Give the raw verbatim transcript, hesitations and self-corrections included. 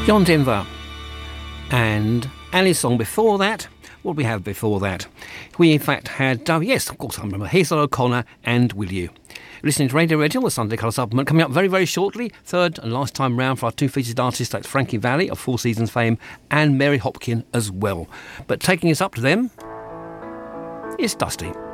John Denver. And Ali's song before that. What did we have before that? We in fact had, oh yes, of course I remember, Hazel O'Connor and Will You. Listening to Radio Original, the Sunday Colour Supplement, coming up very, very shortly. Third and last time round for our two featured artists, that's Frankie Valli of Four Seasons fame and Mary Hopkin as well. But taking us up to them, it's Dusty.